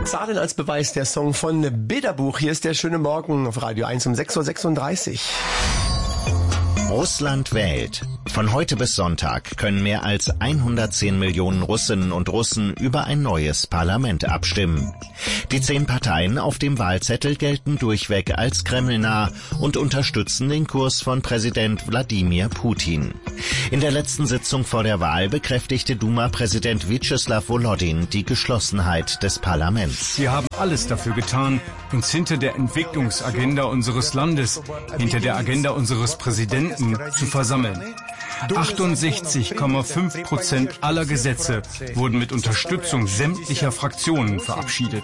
Zahlen als Beweis, der Song von Bilderbuch. Hier ist der schöne Morgen auf Radio 1 um 6:36 Uhr. Russland wählt. Von heute bis Sonntag können mehr als 110 Millionen Russinnen und Russen über ein neues Parlament abstimmen. Die 10 Parteien auf dem Wahlzettel gelten durchweg als kremlnah und unterstützen den Kurs von Präsident Wladimir Putin. In der letzten Sitzung vor der Wahl bekräftigte Duma-Präsident Vyacheslav Volodin die Geschlossenheit des Parlaments. Wir haben alles dafür getan, uns hinter der Entwicklungsagenda unseres Landes, hinter der Agenda unseres Präsidenten zu versammeln. 68,5% aller Gesetze wurden mit Unterstützung sämtlicher Fraktionen verabschiedet.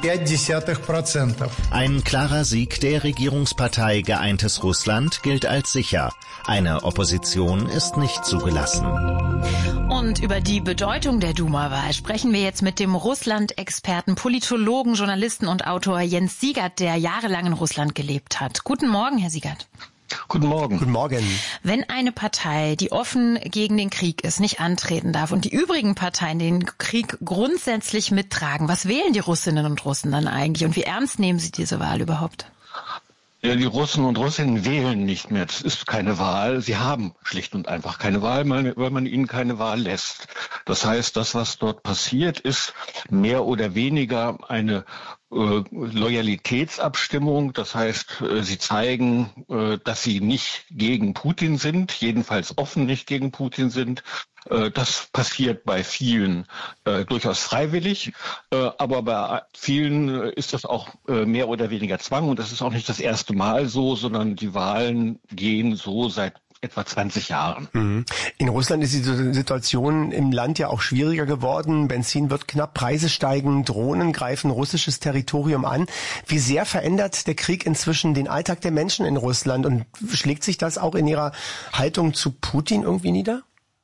Ein klarer Sieg der Regierungspartei Geeintes Russland gilt als sicher. Eine Opposition ist nicht zugelassen. Und über die Bedeutung der Duma-Wahl sprechen wir jetzt mit dem Russland-Experten, Politologen, Journalisten und Autor Jens Siegert, der jahrelang in Russland gelebt hat. Guten Morgen, Herr Siegert. Guten Morgen. Guten Morgen. Wenn eine Partei, die offen gegen den Krieg ist, nicht antreten darf und die übrigen Parteien den Krieg grundsätzlich mittragen, was wählen die Russinnen und Russen dann eigentlich und wie ernst nehmen sie diese Wahl überhaupt? Ja, die Russen und Russinnen wählen nicht mehr. Das ist keine Wahl. Sie haben schlicht und einfach keine Wahl, weil man ihnen keine Wahl lässt. Das heißt, das, was dort passiert, ist mehr oder weniger eine Loyalitätsabstimmung. Das heißt, sie zeigen, dass sie nicht gegen Putin sind, jedenfalls offen nicht gegen Putin sind. Das passiert bei vielen durchaus freiwillig, aber bei vielen ist das auch mehr oder weniger Zwang und das ist auch nicht das erste Mal so, sondern die Wahlen gehen so seit etwa 20 Jahren. In Russland ist die Situation im Land ja auch schwieriger geworden. Benzin wird knapp, Preise steigen, Drohnen greifen russisches Territorium an. Wie sehr verändert der Krieg inzwischen den Alltag der Menschen in Russland und schlägt sich das auch in ihrer Haltung zu Putin irgendwie nieder?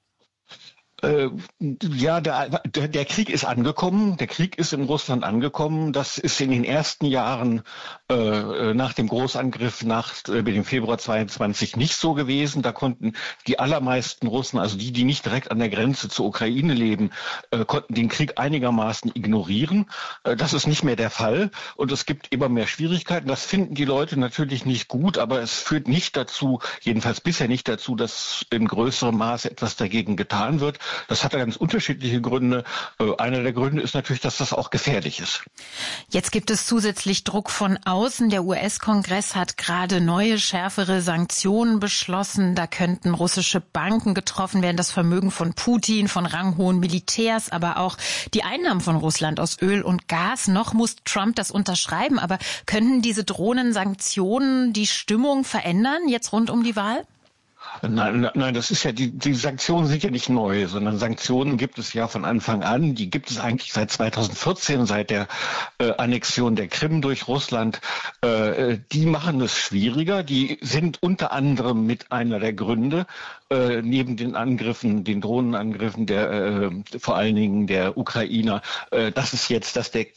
Ja, der Krieg ist angekommen. Der Krieg ist in Russland angekommen. Das ist in den ersten Jahren nach dem Großangriff dem Februar 22 nicht so gewesen. Da konnten die allermeisten Russen, also die nicht direkt an der Grenze zur Ukraine leben, konnten den Krieg einigermaßen ignorieren. Das ist nicht mehr der Fall. Und es gibt immer mehr Schwierigkeiten. Das finden die Leute natürlich nicht gut, aber es führt nicht dazu, jedenfalls bisher nicht dazu, dass in größerem Maße etwas dagegen getan wird. Das hat ganz unterschiedliche Gründe. Einer der Gründe ist natürlich, dass das auch gefährlich ist. Jetzt gibt es zusätzlich Druck von außen. Der US-Kongress hat gerade neue, schärfere Sanktionen beschlossen. Da könnten russische Banken getroffen werden, das Vermögen von Putin, von ranghohen Militärs, aber auch die Einnahmen von Russland aus Öl und Gas. Noch muss Trump das unterschreiben. Aber könnten diese drohenden Sanktionen die Stimmung verändern, jetzt rund um die Wahl? Nein, das ist ja, die Sanktionen sind ja nicht neu, sondern Sanktionen gibt es ja von Anfang an. Die gibt es eigentlich seit 2014, seit der Annexion der Krim durch Russland. Die machen es schwieriger. Die sind unter anderem mit einer der Gründe, neben den Angriffen, den Drohnenangriffen vor allen Dingen der Ukrainer, dass es jetzt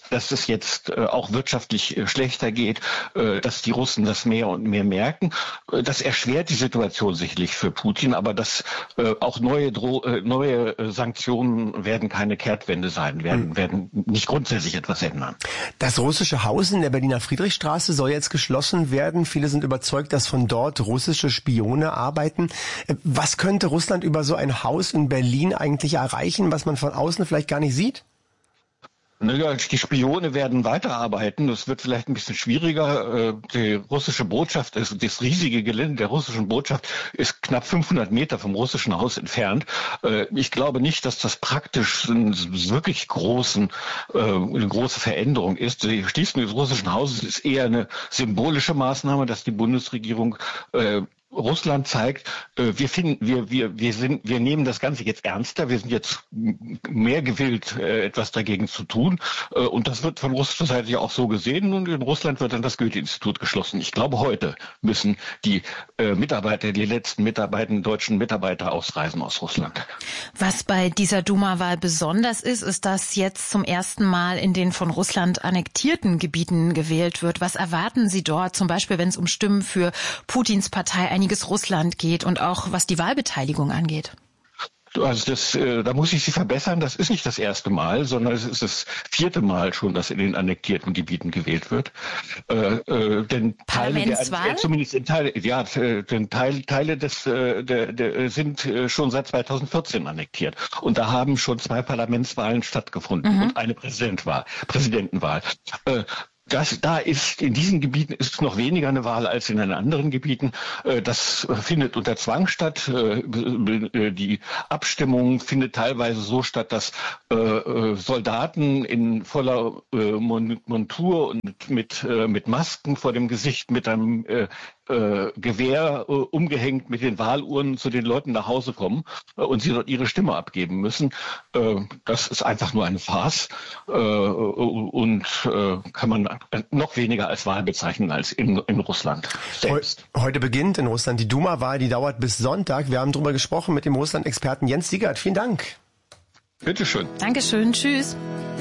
auch wirtschaftlich schlechter geht, dass die Russen das mehr und mehr merken. Das erschwert die Situation sicherlich für Putin, aber auch neue Sanktionen werden keine Kehrtwende sein, werden nicht grundsätzlich etwas ändern. Das russische Haus in der Berliner Friedrichstraße soll jetzt geschlossen werden. Viele sind überzeugt, dass von dort russische Spione arbeiten. Was könnte Russland über so ein Haus in Berlin eigentlich erreichen, was man von außen vielleicht gar nicht sieht? Naja, die Spione werden weiterarbeiten. Das wird vielleicht ein bisschen schwieriger. Die russische Botschaft, das riesige Gelände der russischen Botschaft ist knapp 500 Meter vom russischen Haus entfernt. Ich glaube nicht, dass das praktisch eine große Veränderung ist. Die Schließung des russischen Hauses ist eher eine symbolische Maßnahme, dass die Bundesregierung Russland zeigt, wir nehmen das Ganze jetzt ernster, wir sind jetzt mehr gewillt, etwas dagegen zu tun. Und das wird von russischer Seite ja auch so gesehen. Und in Russland wird dann das Goethe-Institut geschlossen. Ich glaube, heute müssen die letzten deutschen Mitarbeiter ausreisen aus Russland. Was bei dieser Duma-Wahl besonders ist, dass jetzt zum ersten Mal in den von Russland annektierten Gebieten gewählt wird. Was erwarten Sie dort, zum Beispiel, wenn es um Stimmen für Putins Partei einiges Russland geht und auch was die Wahlbeteiligung angeht? Also da muss ich Sie verbessern, das ist nicht das erste Mal, sondern es ist das 4. Mal schon, dass in den annektierten Gebieten gewählt wird. Denn Parlamentswahl? Zumindest in Teile, ja, denn Teile sind schon seit 2014 annektiert. Und da haben schon 2 Parlamentswahlen stattgefunden und eine Präsidentenwahl. Da ist in diesen Gebieten ist noch weniger eine Wahl als in den anderen Gebieten. Das findet unter Zwang statt. Die Abstimmung findet teilweise so statt, dass Soldaten in voller Montur und mit Masken vor dem Gesicht, mit einem Gewehr umgehängt mit den Wahlurnen zu den Leuten nach Hause kommen und sie dort ihre Stimme abgeben müssen. Das ist einfach nur eine Farce und kann man noch weniger als Wahl bezeichnen als in Russland selbst. Heute beginnt in Russland die Duma-Wahl, die dauert bis Sonntag. Wir haben darüber gesprochen mit dem Russland-Experten Jens Siegert. Vielen Dank. Bitteschön. Dankeschön. Tschüss.